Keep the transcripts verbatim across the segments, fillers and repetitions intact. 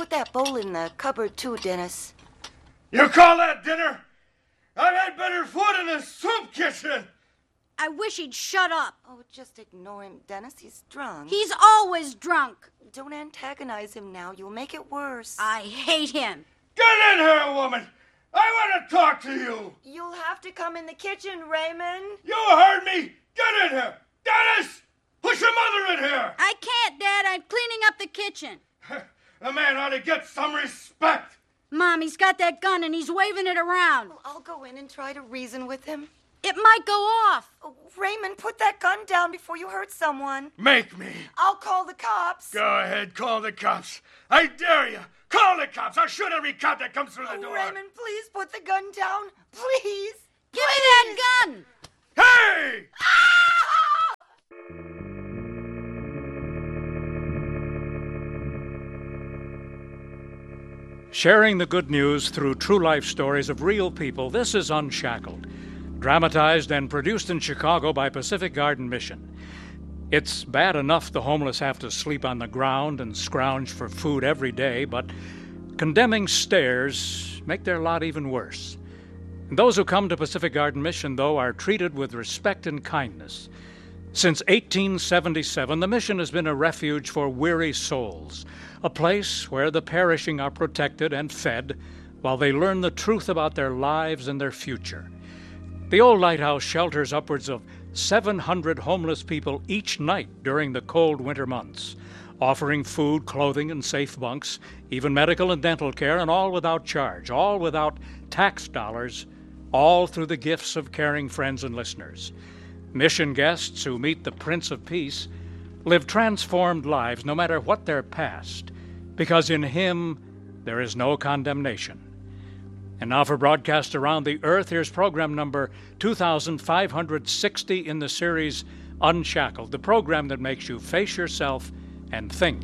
Put that bowl in the cupboard, too, Dennis. You call that dinner? I've had better food in the soup kitchen. I wish he'd shut up. Oh, just ignore him, Dennis. He's drunk. He's always drunk. Don't antagonize him now. You'll make it worse. I hate him. Get in here, woman. I want to talk to you. You'll have to come in the kitchen, Raymond. You heard me. Get in here. Dennis, push your mother in here. I can't, Dad. I'm cleaning up the kitchen. The man ought to get some respect. Mom, he's got that gun and he's waving it around. Well, I'll go in and try to reason with him. It might go off. Oh, Raymond, put that gun down before you hurt someone. Make me. I'll call the cops. Go ahead, call the cops. I dare you. Call the cops. I'll shoot every cop that comes through the Oh, door. Raymond, please put the gun down. Please. Give me that gun. Hey! Ah! Sharing the good news through true life stories of real people, this is Unshackled, dramatized and produced in Chicago by Pacific Garden Mission. It's bad enough the homeless have to sleep on the ground and scrounge for food every day, but condemning stares make their lot even worse. And those who come to Pacific Garden Mission, though, are treated with respect and kindness. Since eighteen seventy-seven, the mission has been a refuge for weary souls, a place where the perishing are protected and fed while they learn the truth about their lives and their future. The old lighthouse shelters upwards of seven hundred homeless people each night during the cold winter months, offering food, clothing, and safe bunks, even medical and dental care, and all without charge, all without tax dollars, all through the gifts of caring friends and listeners. Mission guests who meet the Prince of Peace live transformed lives no matter what their past, because in Him there is no condemnation. And now for broadcast around the earth, here's program number two thousand five hundred sixty in the series Unshackled, the program that makes you face yourself and think.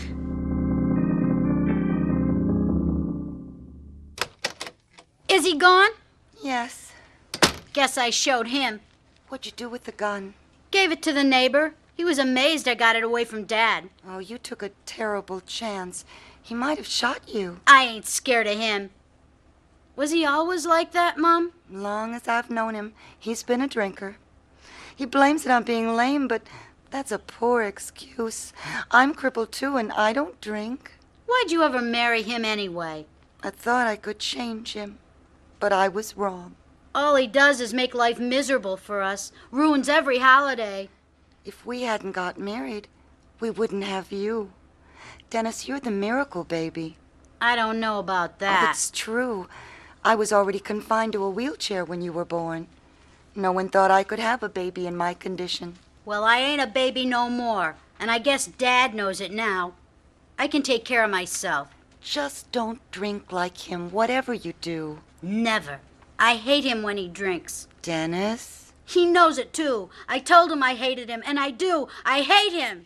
Is he gone? Yes. Guess I showed him. What'd you do with the gun? Gave it to the neighbor. He was amazed I got it away from Dad. Oh, you took a terrible chance. He might have shot you. I ain't scared of him. Was he always like that, Mom? Long as I've known him, he's been a drinker. He blames it on being lame, but that's a poor excuse. I'm crippled too, and I don't drink. Why'd you ever marry him anyway? I thought I could change him, but I was wrong. All he does is make life miserable for us, ruins every holiday. If we hadn't got married, we wouldn't have you. Dennis, you're the miracle baby. I don't know about Oh, that. it's true. I was already confined to a wheelchair when you were born. No one thought I could have a baby in my condition. Well, I ain't a baby no more, and I guess Dad knows it now. I can take care of myself. Just don't drink like him, whatever you do. Never. I hate him when he drinks. Dennis? He knows it, too. I told him I hated him, and I do. I hate him.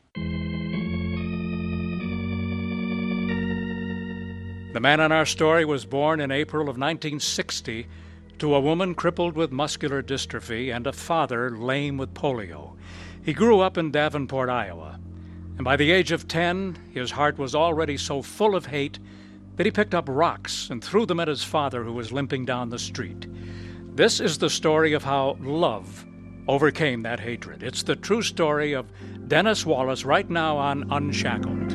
The man on our story was born in April of nineteen sixty to a woman crippled with muscular dystrophy and a father lame with polio. He grew up in Davenport, Iowa, and by the age of ten, his heart was already so full of hate that he picked up rocks and threw them at his father, who was limping down the street. This is the story of how love overcame that hatred. It's the true story of Dennis Wallace right now on Unshackled.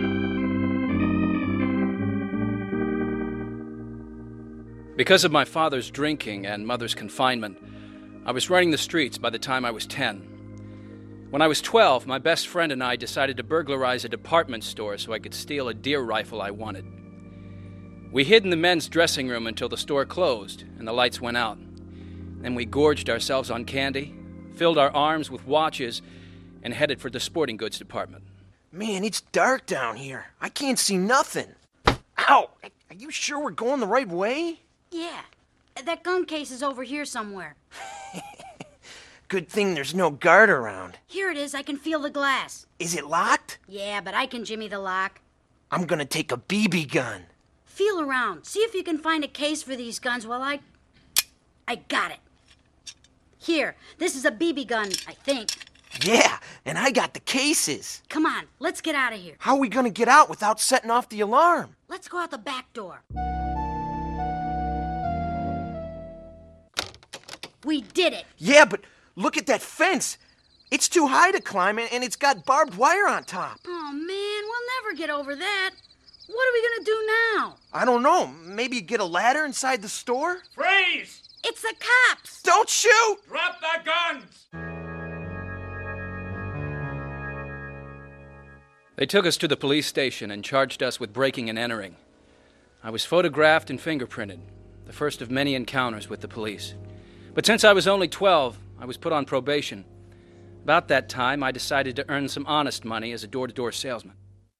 Because of my father's drinking and mother's confinement, I was running the streets by the time I was ten. When I was twelve, my best friend and I decided to burglarize a department store so I could steal a deer rifle I wanted. We hid in the men's dressing room until the store closed and the lights went out. Then we gorged ourselves on candy, filled our arms with watches, and headed for the sporting goods department. Man, it's dark down here. I can't see nothing. Ow! Are you sure we're going the right way? Yeah. That gun case is over here somewhere. Good thing there's no guard around. Here it is. I can feel the glass. Is it locked? Yeah, but I can jimmy the lock. I'm gonna take a B B gun. Feel around. See if you can find a case for these guns while I... I got it. Here, this is a B B gun, I think. Yeah, and I got the cases. Come on, let's get out of here. How are we gonna get out without setting off the alarm? Let's go out the back door. We did it. Yeah, but look at that fence. It's too high to climb, and it's got barbed wire on top. Oh, man, we'll never get over that. What are we gonna do now? I don't know. Maybe get a ladder inside the store? Freeze! It's the cops. Don't shoot! Drop the guns! They took us to the police station and charged us with breaking and entering. I was photographed and fingerprinted, the first of many encounters with the police. But since I was only twelve, I was put on probation. About that time, I decided to earn some honest money as a door-to-door salesman.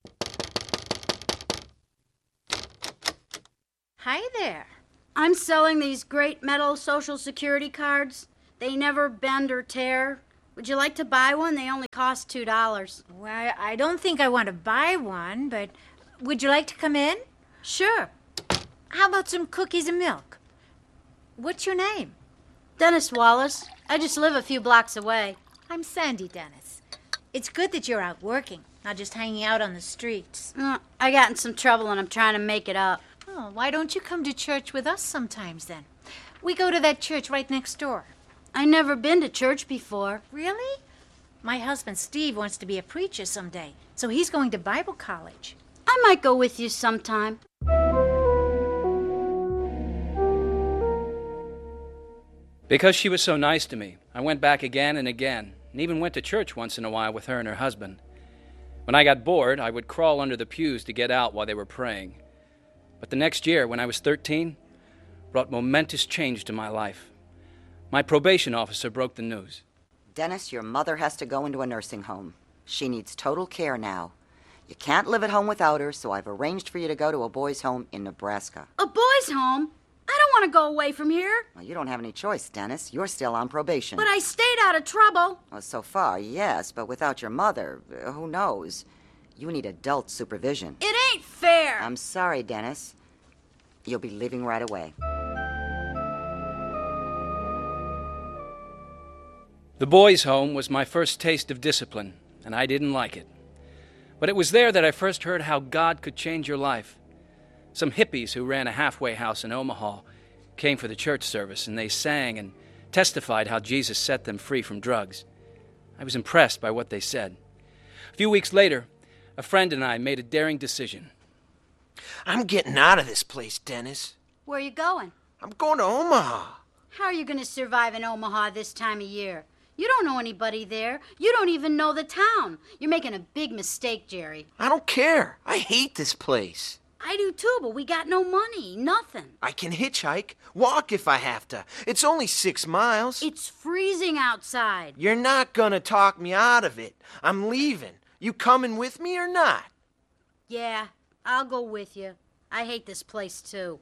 Hi there. I'm selling these great metal Social Security cards. They never bend or tear. Would you like to buy one? They only cost two dollars. Well, I don't think I want to buy one, but would you like to come in? Sure. How about some cookies and milk? What's your name? Dennis Wallace. I just live a few blocks away. I'm Sandy Dennis. It's good that you're out working, not just hanging out on the streets. Uh, I got in some trouble and I'm trying to make it up. Oh, why don't you come to church with us sometimes then? We go to that church right next door. I never been to church before. Really? My husband Steve wants to be a preacher someday, so he's going to Bible college. I might go with you sometime. Because she was so nice to me, I went back again and again, and even went to church once in a while with her and her husband. When I got bored, I would crawl under the pews to get out while they were praying. But the next year, when I was thirteen, brought momentous change to my life. My probation officer broke the news. Dennis, your mother has to go into a nursing home. She needs total care now. You can't live at home without her, so I've arranged for you to go to a boys' home in Nebraska. A boys' home? I don't want to go away from here. Well, you don't have any choice, Dennis. You're still on probation. But I stayed out of trouble. Well, so far, yes, but without your mother, uh, who knows? You need adult supervision. It ain't fair. I'm sorry, Dennis. You'll be leaving right away. The boys' home was my first taste of discipline, and I didn't like it. But it was there that I first heard how God could change your life. Some hippies who ran a halfway house in Omaha came for the church service, and they sang and testified how Jesus set them free from drugs. I was impressed by what they said. A few weeks later, a friend and I made a daring decision. I'm getting out of this place, Dennis. Where are you going? I'm going to Omaha. How are you going to survive in Omaha this time of year? You don't know anybody there. You don't even know the town. You're making a big mistake, Jerry. I don't care. I hate this place. I do too, but we got no money. Nothing. I can hitchhike, walk if I have to. It's only six miles. It's freezing outside. You're not gonna talk me out of it. I'm leaving. You coming with me or not? Yeah, I'll go with you. I hate this place too.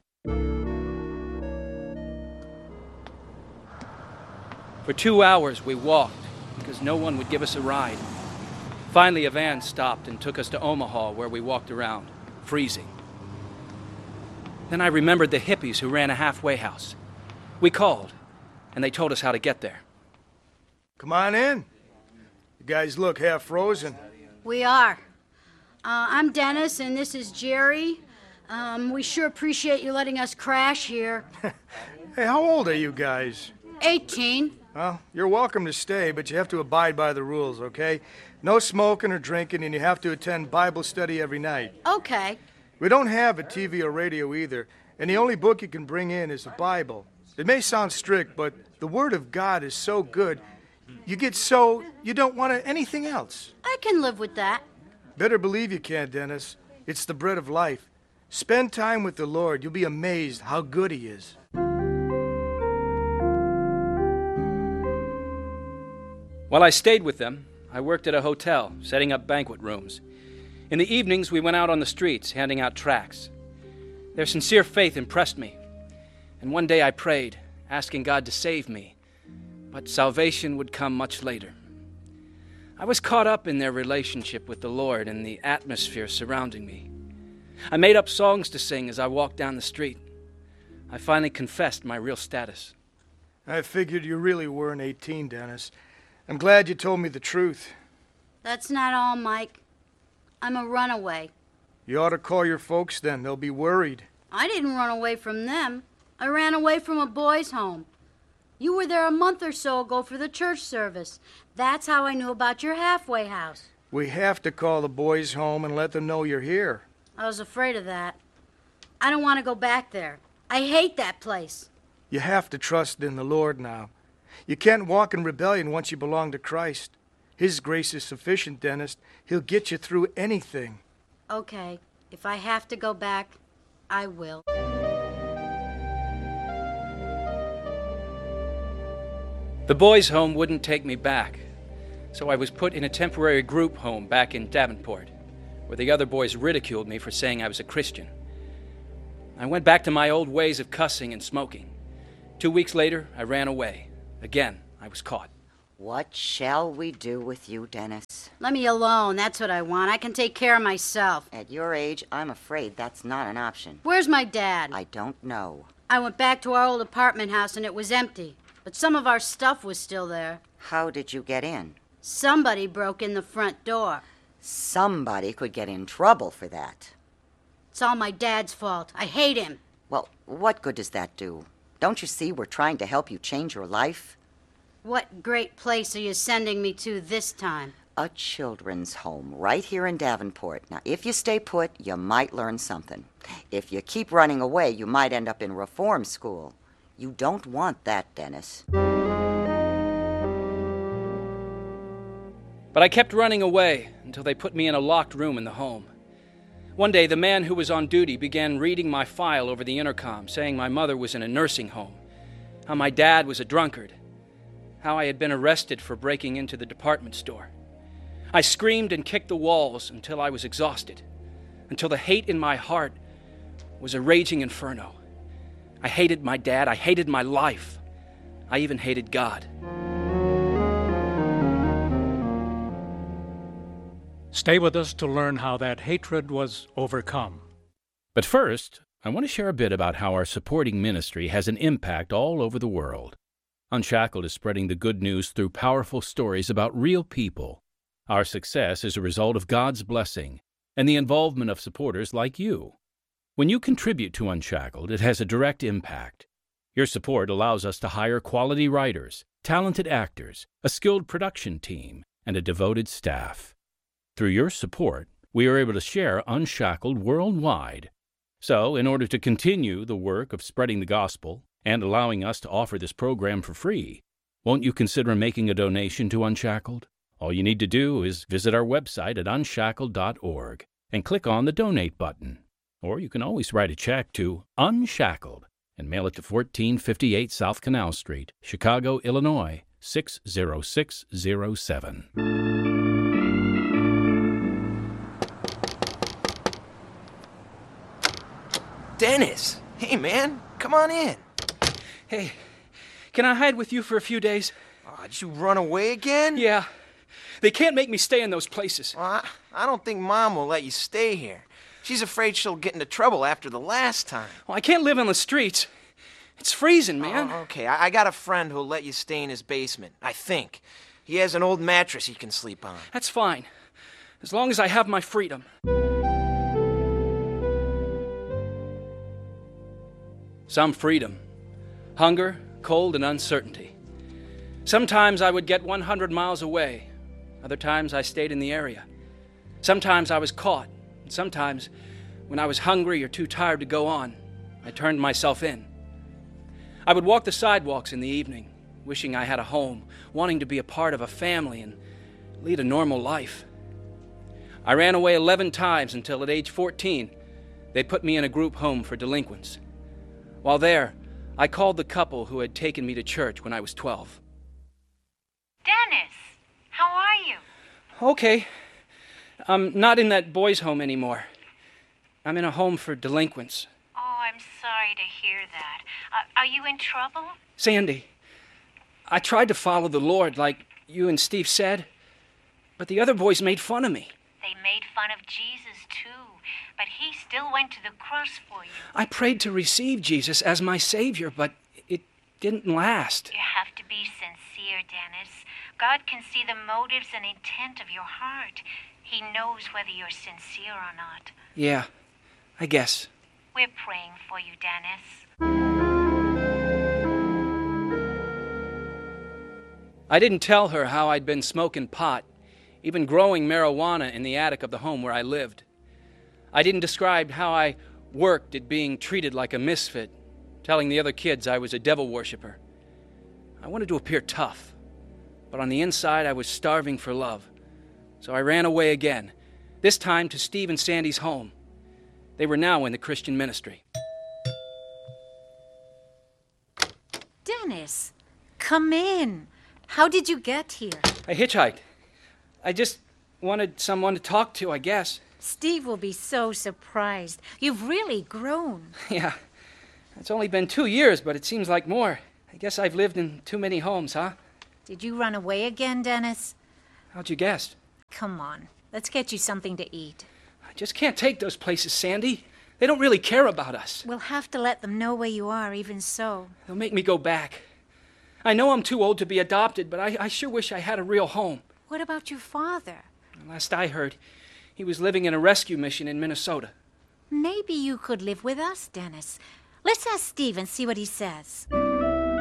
For two hours we walked because no one would give us a ride. Finally, a van stopped and took us to Omaha, where we walked around, freezing. Then I remembered the hippies who ran a halfway house. We called, and they told us how to get there. Come on in. You guys look half frozen. We are. Uh, I'm Dennis, and this is Jerry. Um, we sure appreciate you letting us crash here. Hey, how old are you guys? eighteen. Well, you're welcome to stay, but you have to abide by the rules, okay? No smoking or drinking, and you have to attend Bible study every night. Okay. We don't have a T V or radio either, and the only book you can bring in is the Bible. It may sound strict, but the Word of God is so good, you get so you don't want anything else. I can live with that. Better believe you can, Dennis. It's the bread of life. Spend time with the Lord. You'll be amazed how good He is. While I stayed with them, I worked at a hotel, setting up banquet rooms. In the evenings, we went out on the streets, handing out tracts. Their sincere faith impressed me, and one day I prayed, asking God to save me, but salvation would come much later. I was caught up in their relationship with the Lord and the atmosphere surrounding me. I made up songs to sing as I walked down the street. I finally confessed my real status. I figured you really weren't eighteen, Dennis. I'm glad you told me the truth. That's not all, Mike. I'm a runaway. You ought to call your folks then. They'll be worried. I didn't run away from them. I ran away from a boys' home. You were there a month or so ago for the church service. That's how I knew about your halfway house. We have to call the boys home and let them know you're here. I was afraid of that. I don't want to go back there. I hate that place. You have to trust in the Lord now. You can't walk in rebellion once you belong to Christ. His grace is sufficient, Dennis. He'll get you through anything. Okay, if I have to go back, I will. The boys' home wouldn't take me back, so I was put in a temporary group home back in Davenport, where the other boys ridiculed me for saying I was a Christian. I went back to my old ways of cussing and smoking. Two weeks later, I ran away. Again, I was caught. What shall we do with you, Dennis? Let me alone, that's what I want. I can take care of myself. At your age, I'm afraid that's not an option. Where's my dad? I don't know. I went back to our old apartment house and it was empty, but some of our stuff was still there. How did you get in? Somebody broke in the front door. Somebody could get in trouble for that. It's all my dad's fault. I hate him. Well, what good does that do? Don't you see we're trying to help you change your life? What great place are you sending me to this time? A children's home right here in Davenport. Now, if you stay put, you might learn something. If you keep running away, you might end up in reform school. You don't want that, Dennis. But I kept running away until they put me in a locked room in the home. One day, the man who was on duty began reading my file over the intercom, saying my mother was in a nursing home, how my dad was a drunkard, how I had been arrested for breaking into the department store. I screamed and kicked the walls until I was exhausted, until the hate in my heart was a raging inferno. I hated my dad. I hated my life. I even hated God. Stay with us to learn how that hatred was overcome. But first, I want to share a bit about how our supporting ministry has an impact all over the world. Unshackled is spreading the good news through powerful stories about real people. Our success is a result of God's blessing and the involvement of supporters like you. When you contribute to Unshackled, it has a direct impact. Your support allows us to hire quality writers, talented actors, a skilled production team, and a devoted staff. Through your support, we are able to share Unshackled worldwide. So, in order to continue the work of spreading the gospel and allowing us to offer this program for free, won't you consider making a donation to Unshackled? All you need to do is visit our website at unshackled dot org and click on the Donate button. Or you can always write a check to Unshackled and mail it to fourteen fifty-eight South Canal Street, Chicago, Illinois, six zero six zero seven. Dennis! Hey, man, come on in. Hey, can I hide with you for a few days? Oh, did you run away again? Yeah. They can't make me stay in those places. Well, I, I don't think Mom will let you stay here. She's afraid she'll get into trouble after the last time. Well, I can't live on the streets. It's freezing, man. Oh, okay, I, I got a friend who'll let you stay in his basement, I think. He has an old mattress he can sleep on. That's fine, as long as I have my freedom. Some freedom. Hunger, cold, and uncertainty. Sometimes I would get one hundred miles away. Other times I stayed in the area. Sometimes I was caught. And sometimes, when I was hungry or too tired to go on, I turned myself in. I would walk the sidewalks in the evening, wishing I had a home, wanting to be a part of a family and lead a normal life. I ran away eleven times until at age fourteen, they put me in a group home for delinquents. While there, I called the couple who had taken me to church when I was twelve. Dennis, how are you? Okay. I'm not in that boys' home anymore. I'm in a home for delinquents. Oh, I'm sorry to hear that. Uh, are you in trouble? Sandy, I tried to follow the Lord like you and Steve said, but the other boys made fun of me. They made fun of Jesus, too, but he still went to the cross for you. I prayed to receive Jesus as my Savior, but it didn't last. You have to be sincere, Dennis. God can see the motives and intent of your heart. He knows whether you're sincere or not. Yeah, I guess. We're praying for you, Dennis. I didn't tell her how I'd been smoking pot, even growing marijuana in the attic of the home where I lived. I didn't describe how I worked at being treated like a misfit, telling the other kids I was a devil worshiper. I wanted to appear tough, but on the inside I was starving for love. So I ran away again, this time to Steve and Sandy's home. They were now in the Christian ministry. Dennis, come in. How did you get here? I hitchhiked. I just wanted someone to talk to, I guess. Steve will be so surprised. You've really grown. Yeah. It's only been two years, but it seems like more. I guess I've lived in too many homes, huh? Did you run away again, Dennis? How'd you guess? Come on. Let's get you something to eat. I just can't take those places, Sandy. They don't really care about us. We'll have to let them know where you are, even so. They'll make me go back. I know I'm too old to be adopted, but I, I sure wish I had a real home. What about your father? Last I heard, he was living in a rescue mission in Minnesota. Maybe you could live with us, Dennis. Let's ask Steve and see what he says.